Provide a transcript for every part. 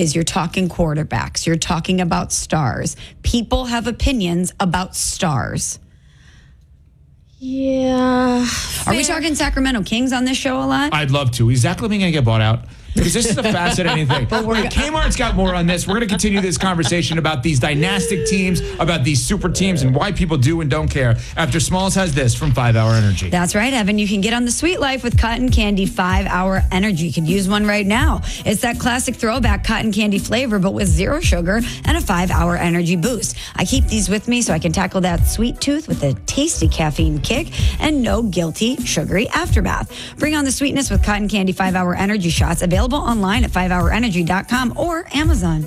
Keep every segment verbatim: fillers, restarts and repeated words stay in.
is you're talking quarterbacks. You're talking about stars. People have opinions about stars. Yeah. Are we talking Sacramento Kings on this show a lot? I'd love to. Is Zach Levine going to get bought out? Because this is a fascinating thing. But we're, Kmart's got more on this. We're going to continue this conversation about these dynastic teams, about these super teams, and why people do and don't care after Smalls has this from five hour Energy. That's right, Evan. You can get on the sweet life with Cotton Candy five hour Energy. You could use one right now. It's that classic throwback cotton candy flavor, but with zero sugar and a five hour energy boost. I keep these with me so I can tackle that sweet tooth with a tasty caffeine kick and no guilty, sugary aftermath. Bring on the sweetness with Cotton Candy five hour Energy shots, available online at five hour energy dot com or Amazon.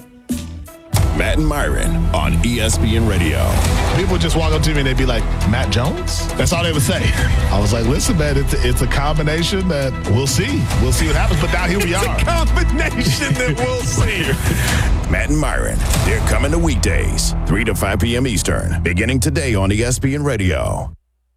Matt and Myron on E S P N Radio. People just walk up to me and they'd be like, Matt Jones? That's all they would say. I was like, listen, man, it's, it's a combination that we'll see. We'll see what happens, but now here we it's are. It's a combination that we'll see. Matt and Myron, they're coming to weekdays, three to five p.m. Eastern, beginning today on E S P N Radio.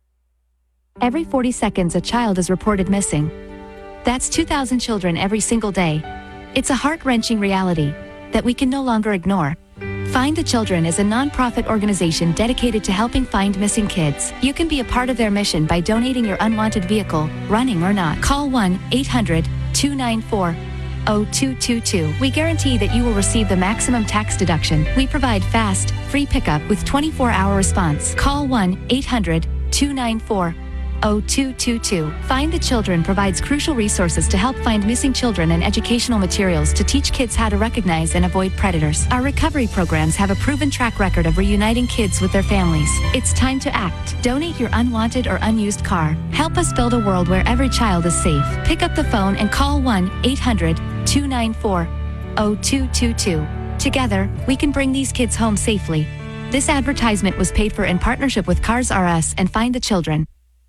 Every forty seconds, a child is reported missing. That's two thousand children every single day. It's a heart-wrenching reality that we can no longer ignore. Find the Children is a non-profit organization dedicated to helping find missing kids. You can be a part of their mission by donating your unwanted vehicle, running or not. Call one eight hundred two nine four oh two two two. We guarantee that you will receive the maximum tax deduction. We provide fast, free pickup with twenty-four hour response. Call one eight hundred two nine four oh two two two. Find the Children provides crucial resources to help find missing children and educational materials to teach kids how to recognize and avoid predators. Our recovery programs have a proven track record of reuniting kids with their families. It's time to act. Donate your unwanted or unused car. Help us build a world where every child is safe. Pick up the phone and call one eight hundred two nine four oh two two two. Together, we can bring these kids home safely. This advertisement was paid for in partnership with Cars R Us and Find the Children.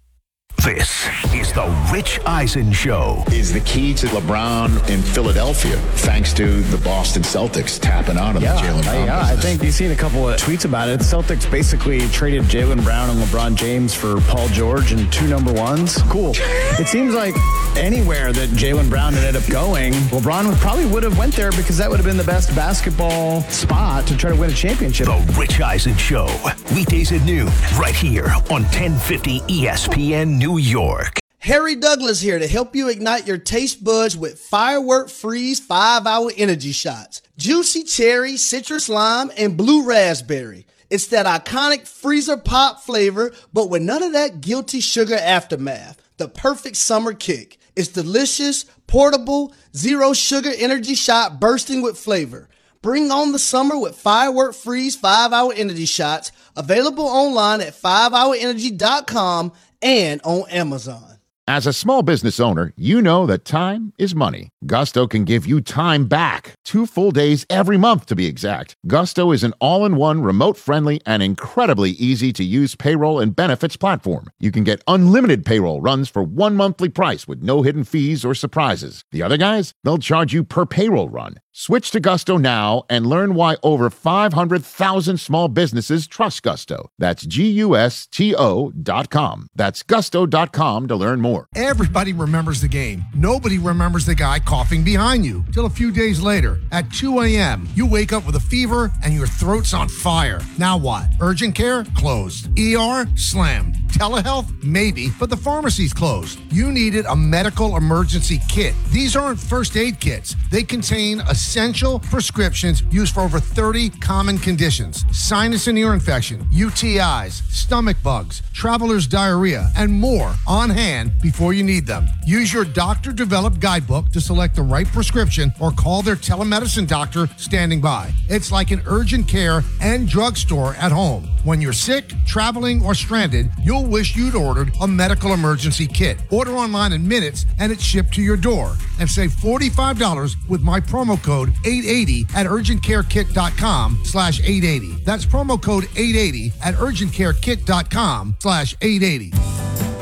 This is the Rich Eisen Show. Is the key to LeBron in Philadelphia, thanks to the Boston Celtics tapping out of yeah, the Jaylen Brown Yeah, business. I think you've seen a couple of tweets about it. The Celtics basically traded Jaylen Brown and LeBron James for Paul George and two number ones. Cool. It seems like anywhere that Jaylen Brown ended up going, LeBron would probably would have went there because that would have been the best basketball spot to try to win a championship. The Rich Eisen Show. Weekdays at noon, right here on ten fifty E S P N New York. Harry Douglas here to help you ignite your taste buds with Firework Freeze five hour Energy Shots. Juicy cherry, citrus lime, and blue raspberry. It's that iconic freezer pop flavor, but with none of that guilty sugar aftermath. The perfect summer kick. It's delicious, portable, zero sugar energy shot bursting with flavor. Bring on the summer with Firework Freeze five hour Energy Shots, available online at five hour energy dot com and on Amazon. As a small business owner, you know that time is money. Gusto can give you time back. Two full days every month, to be exact. Gusto is an all-in-one, remote-friendly, and incredibly easy-to-use payroll and benefits platform. You can get unlimited payroll runs for one monthly price with no hidden fees or surprises. The other guys, they'll charge you per payroll run. Switch to Gusto now and learn why over five hundred thousand small businesses trust Gusto. That's G U S T O dot com. That's gusto dot com to learn more. Everybody remembers the game. Nobody remembers the guy coughing behind you. Till a few days later, at two a.m., you wake up with a fever and your throat's on fire. Now what? Urgent care? Closed. E R? Slammed. Telehealth? Maybe, but the pharmacy's closed. You needed a medical emergency kit. These aren't first aid kits. They contain essential prescriptions used for over thirty common conditions. Sinus and ear infection, U T Is, stomach bugs, traveler's diarrhea, and more on hand before you need them. Use your doctor-developed guidebook to select the right prescription or call their telemedicine doctor standing by. It's like an urgent care and drugstore at home. When you're sick, traveling, or stranded, you'll wish you'd ordered a medical emergency kit. Order online in minutes and it's shipped to your door. And save forty-five dollars with my promo code eight eighty at urgentcarekit.com slash 880. That's promo code eight eighty at urgentcarekit.com slash 880.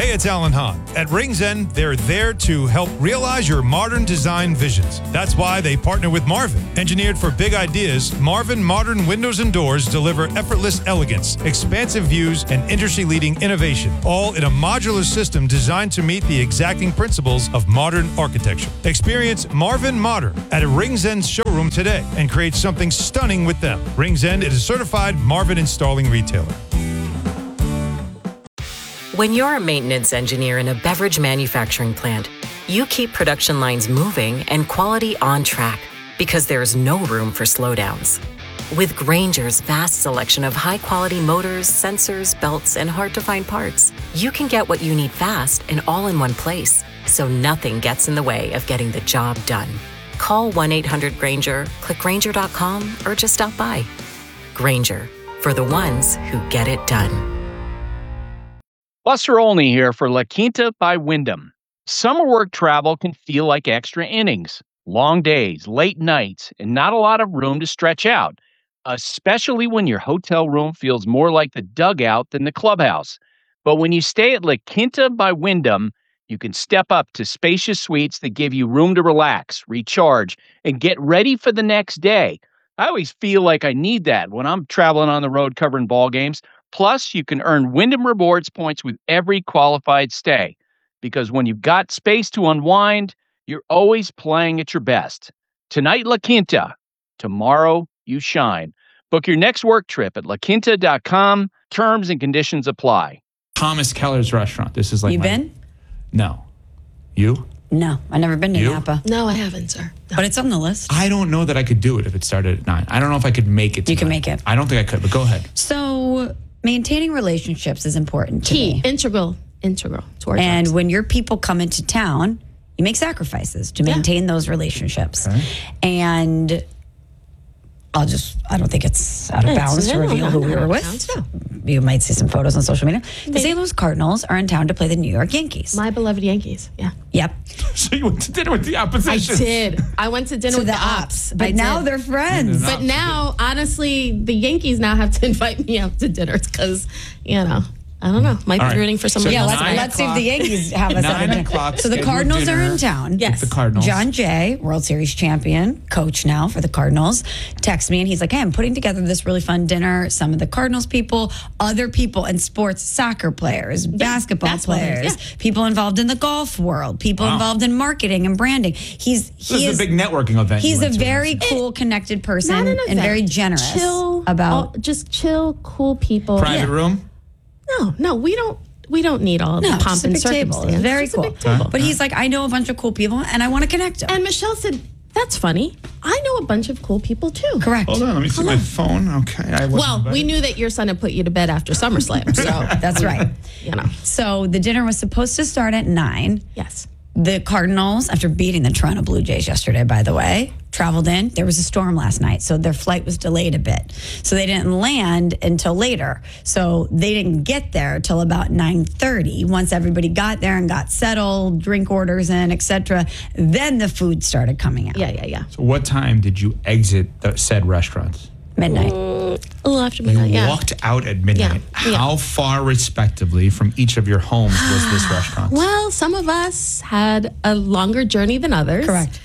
Hey, it's Alan Hahn. At Rings End, they're there to help realize your modern design visions. That's why they partner with Marvin. Engineered for big ideas, Marvin Modern Windows and Doors deliver effortless elegance, expansive views, and industry-leading innovation, all in a modular system designed to meet the exacting principles of modern architecture. Experience Marvin Modern at a Rings End showroom today and create something stunning with them. Rings End is a certified Marvin installing retailer. When you're a maintenance engineer in a beverage manufacturing plant, you keep production lines moving and quality on track because there's no room for slowdowns. With Grainger's vast selection of high-quality motors, sensors, belts, and hard-to-find parts, you can get what you need fast and all in one place, so nothing gets in the way of getting the job done. Call one eight hundred Grainger, click Grainger dot com, or just stop by. Grainger, for the ones who get it done. Buster Olney here for La Quinta by Wyndham. Summer work travel can feel like extra innings. Long days, late nights, and not a lot of room to stretch out, especially when your hotel room feels more like the dugout than the clubhouse. But when you stay at La Quinta by Wyndham, you can step up to spacious suites that give you room to relax, recharge, and get ready for the next day. I always feel like I need that when I'm traveling on the road covering ball games. Plus, you can earn Wyndham Rewards points with every qualified stay. Because when you've got space to unwind, you're always playing at your best. Tonight, La Quinta. Tomorrow, you shine. Book your next work trip at la quinta dot com. Terms and conditions apply. Thomas Keller's restaurant. This is like You my- been? No. You? No, I've never been to You? Napa. No, I haven't, sir. But it's on the list. I don't know that I could do it if it started at nine. I don't know if I could make it. You can tonight. make it. I don't think I could, but go ahead. So maintaining relationships is important to Key, me. integral, integral to our And jobs. when your people come into town, you make sacrifices to maintain those relationships. Okay. And I'll just, I don't think it's out of It's- bounds to no, reveal no, who we no, were no, with. no. You might see some photos on social media. The Maybe. Saint Louis Cardinals are in town to play the New York Yankees. My beloved Yankees, yeah. Yep. So you went to dinner with the I opposition. did. I went to dinner To with the the ops. ops. But I now did. they're friends. They're But now, honestly, the Yankees now have to invite me out to dinner because, you know, I don't know. Might All be right. rooting for So somebody Yeah, else. let's, nine let's see if o'clock- the Yankees have us Nine at dinner. o'clock So the scheduled Cardinals are dinner in town. Yes. The Cardinals. John Jay, World Series champion, coach now for the Cardinals, texts me and he's like, hey, I'm putting together this really fun dinner. Some of the Cardinals people, other people in sports, soccer players, basketball basketball players, players, people involved in the golf world, people Wow. involved in marketing and branding. He's This he is is a big networking event. you he's a went to. very cool, connected person Not an and event. very generous Chill, about all- just chill, cool people. Private Yeah. room? No, no, we don't. We don't need all no, the pomp just a and big table. circumstance. It's very Just a cool. big table. But he's like, I know a bunch of cool people and I want to connect them. And Michelle said, "That's funny. I know a bunch of cool people too." Correct. Hold on, let me see Hold my on. phone. Okay. I wasn't Well, we invited. knew that your son had put you to bed after SummerSlam, so That's right. you know. So the dinner was supposed to start at nine. Yes. The Cardinals, after beating the Toronto Blue Jays yesterday, by the way, traveled in. There was a storm last night, so their flight was delayed a bit. So they didn't land until later. So they didn't get there till about nine thirty. Once everybody got there and got settled, drink orders in, et cetera, then the food started coming out. Yeah, yeah, yeah. So what time did you exit the said restaurants? Midnight. A little after You midnight. Yeah. walked out at midnight. Yeah, yeah. How far, respectively, from each of your homes was this restaurant? Well, some of us had a longer journey than others. Correct.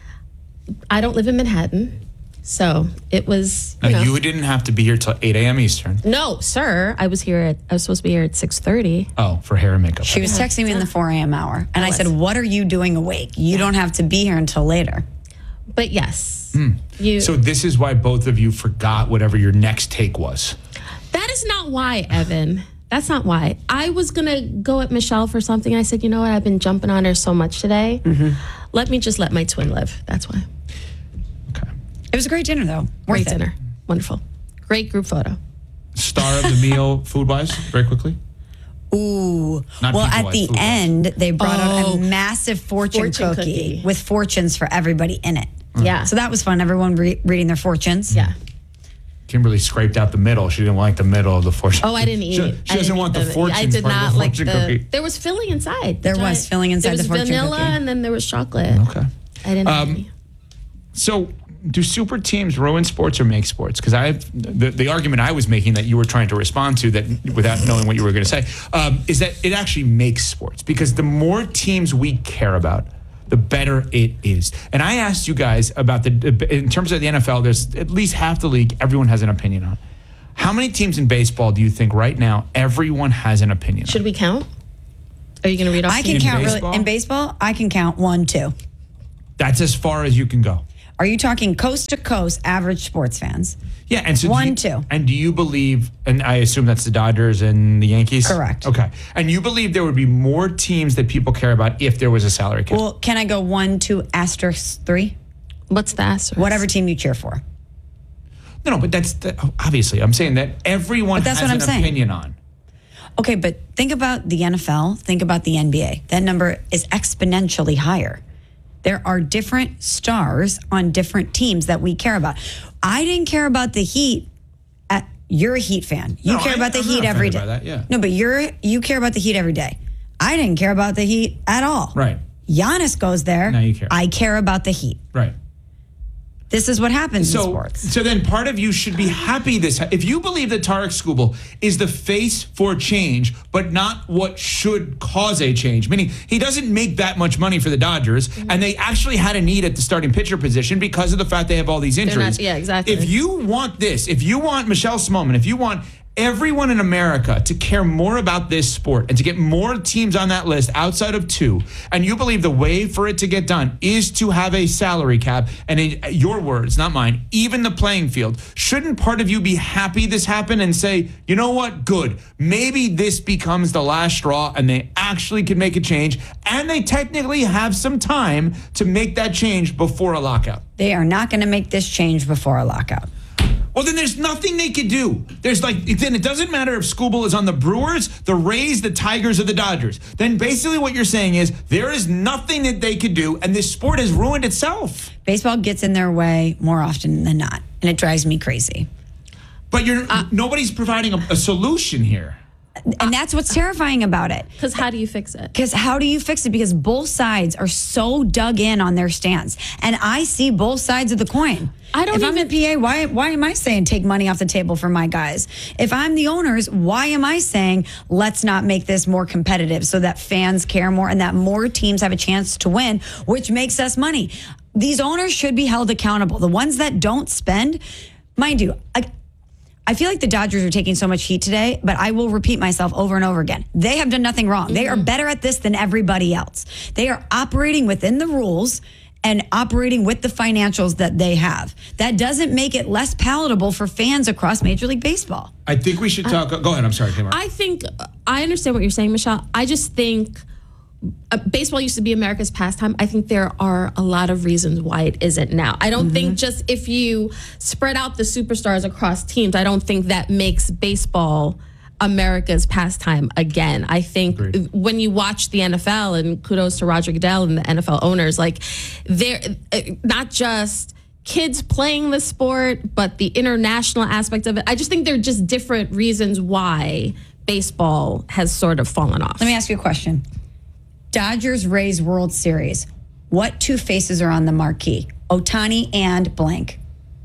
I don't live in Manhattan, so it was. You Now, know, you didn't have to be here till eight a.m. Eastern. no, sir. I was here at. I was supposed to be here at six thirty. Oh, for hair and makeup. She was texting me in the four a.m. hour. And I, I said, was. what are you doing awake? You don't have to be here until later. But yes, you. So this is why both of you forgot whatever your next take was. That is not why, Evan. That's not why. I was going to go at Michelle for something. I said, you know what? I've been jumping on her so much today. Mm-hmm. Let me just let my twin live. That's why. Okay. It was a great dinner, though. Worth Great it. dinner. Wonderful. Great group photo. Star of the meal, food-wise, very quickly. Ooh. Not well, at people-wise, the food-wise. end, they brought out Oh. a massive fortune, Fortune cookie, cookie. with fortunes for everybody in it. Yeah. So that was fun. Everyone re- reading their fortunes. Yeah. Kimberly scraped out the middle. She didn't like the middle of the fortune. Oh, I didn't eat. She, I she didn't doesn't eat want the, fortune I did part not of the like fortune the. cookie. There was filling inside. There was filling inside there the was fortune vanilla, cookie. and then there was chocolate. Okay. I didn't. have Um, any. So do super teams ruin sports or make sports? Because I the, the argument I was making that you were trying to respond to, that without knowing what you were going to say, um, is that it actually makes sports. Because the more teams we care about, the better it is. And I asked you guys about the, in terms of the N F L, there's at least half the league everyone has an opinion on. How many teams in baseball do you think right now everyone has an opinion Should on? we count? Are you going to read off? I can In count baseball? really in baseball. I can count one, two. That's as far as you can go. Are you talking coast to coast average sports fans? Yeah, and so do one, you- two. And do you believe, and I assume that's the Dodgers and the Yankees? Correct. Okay. And you believe there would be more teams that people care about if there was a salary cap? Well, can I go one, two, asterisk three? What's the asterisk? Whatever team you cheer for. No, no, but that's the, obviously, I'm saying that everyone But that's has what I'm an saying. opinion on. Okay, but think about the N F L, think about the N B A. That number is exponentially higher. There are different stars on different teams that we care about. I didn't care about the Heat. At, you're a Heat fan. You No, care I- about the I'm Heat not every day. offended by that, yeah. No, but you're you care about the Heat every day. I didn't care about the Heat at all. Right. Giannis goes there. Now you care. I care about the Heat. Right. This is what happens in So, sports. so then part of you should be happy this. If you believe that Tarek Skubal is the face for change, but not what should cause a change, meaning he doesn't make that much money for the Dodgers, and they actually had a need at the starting pitcher position because of the fact they have all these They're injuries. not- yeah, exactly. If you want this, if you want Michelle Smallman, if you want everyone in America to care more about this sport and to get more teams on that list outside of two, and you believe the way for it to get done is to have a salary cap, and in your words, not mine, even the playing field, shouldn't part of you be happy this happened and say, you know what, good, maybe this becomes the last straw and they actually can make a change, and they technically have some time to make that change before a lockout? They are not going to make this change before a lockout. Well, then there's nothing they could do. There's like, then it doesn't matter if Skubal is on the Brewers, the Rays, the Tigers, or the Dodgers. Then basically what you're saying is there is nothing that they could do, and this sport has ruined itself. Baseball gets in their way more often than not, and it drives me crazy. But you're nobody's providing a, a solution here. And that's what's terrifying about it. Because how do you fix it? Because how do you fix it? Because both sides are so dug in on their stance. And I see both sides of the coin. I don't if I'm even- the P A, why why am I saying take money off the table for my guys? If I'm the owners, why am I saying let's not make this more competitive so that fans care more and that more teams have a chance to win, which makes us money? These owners should be held accountable. The ones that don't spend, mind you, I, I feel like the Dodgers are taking so much heat today, but I will repeat myself over and over again. They have done nothing wrong. They are better at this than everybody else. They are operating within the rules and operating with the financials that they have. That doesn't make it less palatable for fans across Major League Baseball. I think we should talk. Go ahead. I'm sorry, Tamara. I think I understand what you're saying, Michelle. I just think uh, baseball used to be America's pastime. I think there are a lot of reasons why it isn't now. I don't think just if you spread out the superstars across teams, I don't think that makes baseball America's pastime again. I think Agreed. when you watch the N F L, and kudos to Roger Goodell and the N F L owners, like they're uh, not just kids playing the sport, but the international aspect of it. I just think there are just different reasons why baseball has sort of fallen off. Let me ask you a question. Dodgers Rays World Series. What two faces are on the marquee? Ohtani and blank.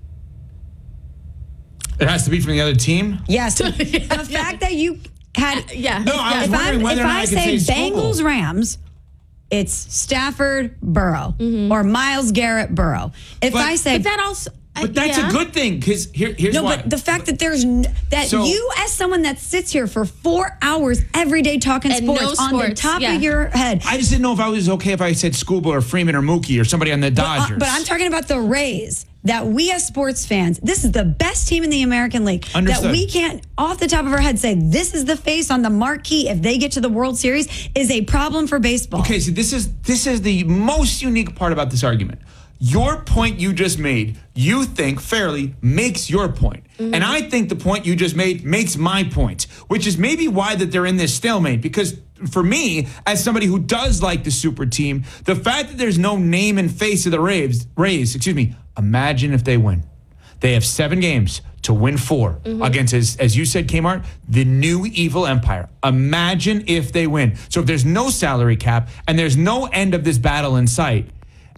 It has to be from the other team. Yes. The fact that you had yeah. No, I was if wondering I'm, whether if or not I I could say say Bengals Skubal. Rams, it's Stafford Burrow or Miles Garrett Burrow. If But- I say But that also, But that's yeah. a good thing because here, here's no, why. but the fact that there's n- that So- you as someone that sits here for four hours every day talking And no sports, on the sports, top yeah. of your head. I just didn't know if I was okay if I said Skubal or Freeman or Mookie or somebody on the But, uh, Dodgers. but I'm talking about the Rays. That we as sports fans, this is the best team in the American League. Understood. That we can't, off the top of our head, say this is the face on the marquee if they get to the World Series is a problem for baseball. Okay, so this is this is the most unique part about this argument. Your point you just made, you think fairly makes your point. Mm-hmm. And I think the point you just made makes my point, which is maybe why that they're in this stalemate. Because for me, as somebody who does like the super team, the fact that there's no name and face of the Rays, Rays, excuse me, imagine if they win. They have seven games to win four Mm-hmm. against, as, as you said, Kmart, the new evil empire. Imagine if they win. So if there's no salary cap and there's no end of this battle in sight,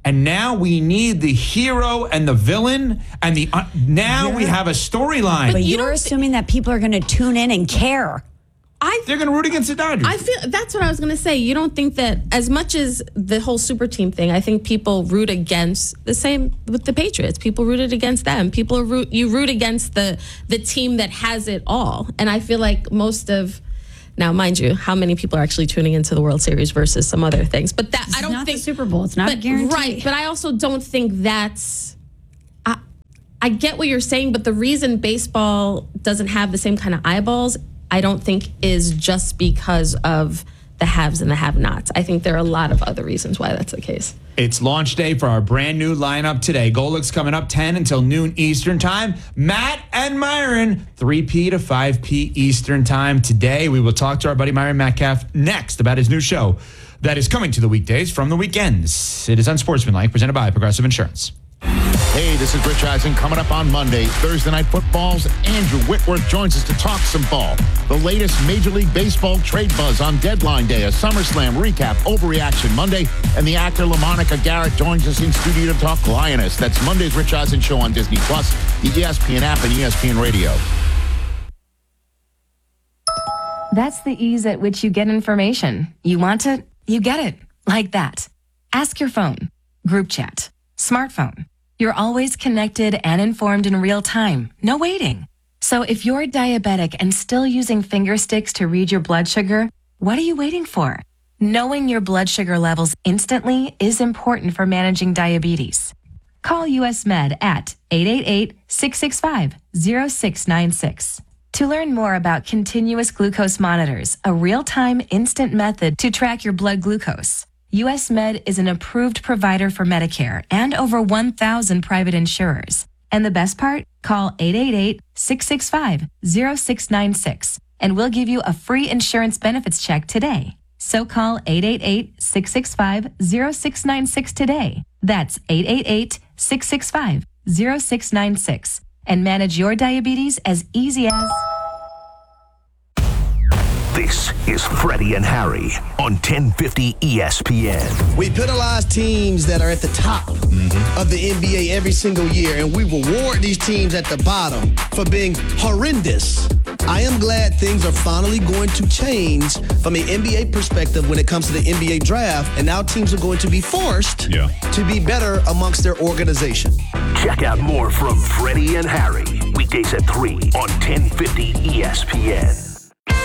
And now we need the hero and the villain, and the uh, now Yeah. we have a storyline. But you're assuming that people are going to tune in and care. I They're going to root against the Dodgers. I feel that's what I was going to say. You don't think that as much as the whole super team thing, I think people root against the same with the Patriots. People rooted against them. People are root you root against the the team that has it all. And I feel like most of now, mind you, how many people are actually tuning into the World Series versus some other things? But that It's I don't not think the Super Bowl. It's not but, a guarantee. right. But I also don't think that's. I, I get what you're saying, but the reason baseball doesn't have the same kind of eyeballs, I don't think is just because of the haves and the have-nots. I think there are a lot of other reasons why that's the case. It's launch day for our brand new lineup today. Golick's coming up ten until noon Eastern time. Matt and Myron, three p to five p Eastern time. Today, we will talk to our buddy Myron Metcalf next about his new show that is coming to the weekdays from the weekends. It is Unsportsmanlike, presented by Progressive Insurance. Hey, this is Rich Eisen. Coming up on Monday, Thursday Night Football's Andrew Whitworth joins us to talk some ball. The latest Major League Baseball trade buzz on deadline day, a SummerSlam recap, Overreaction Monday, and the actor LaMonica Garrett joins us in studio to talk Lioness. That's Monday's Rich Eisen Show on Disney Plus, the E S P N app, and E S P N Radio. That's the ease at which you get information. You want it, you get it. Like that. Ask your phone. Group chat. Smartphone. You're always connected and informed in real time. No waiting. So if you're diabetic and still using finger sticks to read your blood sugar, what are you waiting for? Knowing your blood sugar levels instantly is important for managing diabetes. Call U S Med at eight eight eight, six six five, zero six nine six. To learn more about continuous glucose monitors, a real-time instant method to track your blood glucose, U S Med is an approved provider for Medicare and over one thousand private insurers. And the best part? Call eight eight eight, six six five, zero six nine six and we'll give you a free insurance benefits check today. So call eight eight eight, six six five, zero six nine six today. That's eight eight eight, six six five, zero six nine six and manage your diabetes as easy as... This is Freddie and Harry on ten fifty E S P N. We penalize teams that are at the top of the N B A every single year, and we reward these teams at the bottom for being horrendous. I am glad things are finally going to change from an N B A perspective when it comes to the N B A draft, and now teams are going to be forced Yeah. to be better amongst their organization. Check out more from Freddie and Harry weekdays at three on ten fifty E S P N.